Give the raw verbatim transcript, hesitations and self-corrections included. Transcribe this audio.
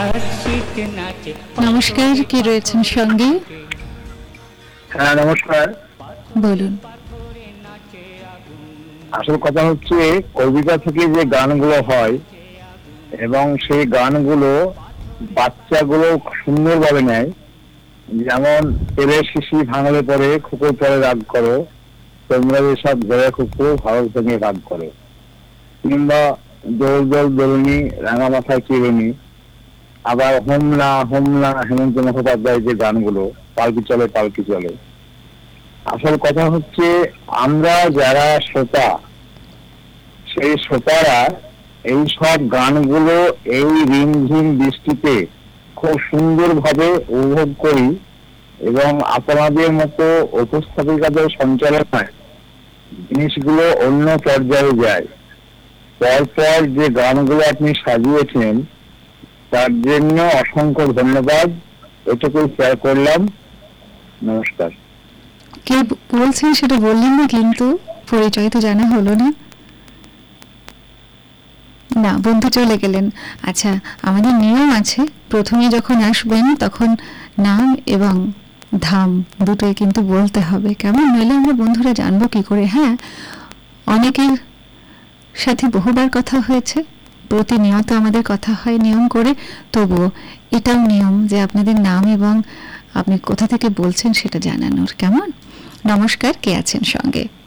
নমস্কার, কে রয়েছেন সঙ্গে? হ্যাঁ নমস্কার। বলুন। আসল কথা হচ্ছে কবিতা থেকে যে গানগুলো হয় এবং সেই গানগুলো বাচ্চাগুলো সুন্দরভাবে নেয়, যেমন তেলের শিশি ভাঙলে পরে খুকুর পরে রাগ করো, তোমরা যেসব ঘরে খুকু ভারত ভেঙে রাগ করো, কিংবা দোল দোল দোলনি রাঙা মাথায় চিরুনি, আবার হোমলা হোমলা হেমন্ত মুখোপাধ্যায় যে গানগুলো পালকি চলে পালকি চলে। আসল কথা হচ্ছে আমরা যারা শ্রোতা, সেই শ্রোতারা এই সব গানগুলো এই রিমঝিম বৃষ্টিতে খুব সুন্দরভাবে উপভোগ করি এবং আপনাদের মতো উপস্থাপিকাদের সঞ্চালনায় জিনিসগুলো অন্য পর্যায়ে যায়। পরপর যে গানগুলো আপনি সাজিয়েছেন তার জন্য অসংখ্য ধন্যবাদ। এটুকুই শেয়ার করলাম। নমস্কার। কে বলছেন সেটা বললেন না, কিন্তু পরিচয় তো জানা হলো না। না, বন্ধু চলে গেলেন। আচ্ছা, আমাদের নিয়ম আছে, প্রথমে যখন আসবেন তখন নাম এবং ধাম দুটোই কিন্তু বলতে হবে, কেমন? নইলে আমরা বন্ধুরা জানবো কি করে? হ্যাঁ, অনেকের সাথে বহুবার কথা হয়েছে, প্রতিনিয়ত আমাদের কথা হয় নিয়ম করে, তবুও এটাও নিয়ম যে আপনাদের নাম এবং আপনি কোথা থেকে বলছেন সেটা জানানোর। কেমন? নমস্কার, কে আছেন সঙ্গে?